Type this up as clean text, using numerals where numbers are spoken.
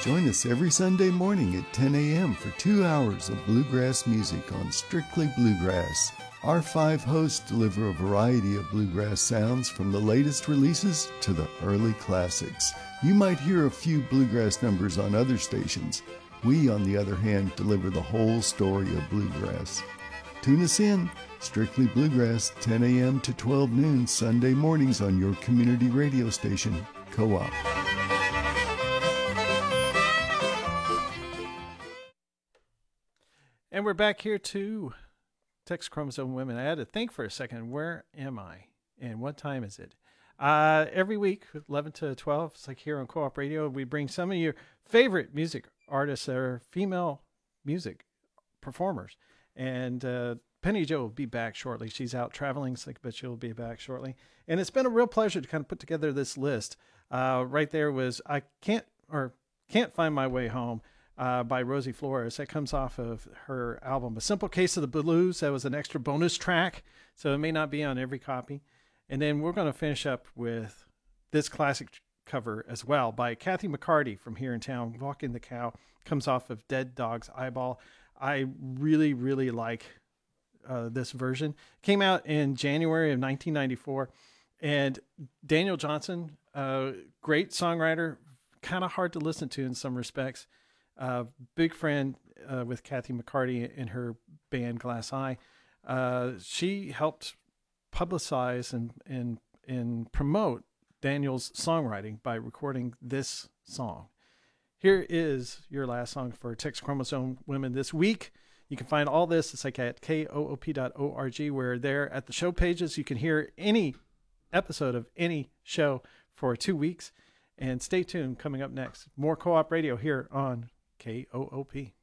Join us every Sunday morning at 10 a.m. for 2 hours of bluegrass music on Strictly Bluegrass. Our 5 hosts deliver a variety of bluegrass sounds from the latest releases to the early classics. You might hear a few bluegrass numbers on other stations. We, on the other hand, deliver the whole story of bluegrass. Tune us in, Strictly Bluegrass, 10 a.m. to 12 noon, Sunday mornings on your community radio station, Co-op. And we're back here to Sex Chromosome Women. I had to think for a second, where am I and what time is it? Every week, 11 to 12, it's like here on Co-op Radio, we bring some of your favorite music artists that are female music performers. And Penny Jo will be back shortly. She's out traveling, but she'll be back shortly. And it's been a real pleasure to kind of put together this list. Right there was I Can't Find My Way Home. By Rosie Flores. That comes off of her album, A Simple Case of the Blues. That was an extra bonus track, so it may not be on every copy. And then we're going to finish up with this classic cover as well by Kathy McCarty from here in town, Walking the Cow. Comes off of Dead Dog's Eyeball. I really, really like this version. Came out in January of 1994. And Daniel Johnson, great songwriter, kind of hard to listen to in some respects. Big friend with Kathy McCarty and her band Glass Eye. She helped publicize and promote Daniel's songwriting by recording this song. Here is your last song for Sex Chromosome Women this week. You can find all this. It's like at koop.org, where there at the show pages, you can hear any episode of any show for 2 weeks. And stay tuned. Coming up next, more Co-op Radio here on KOOP.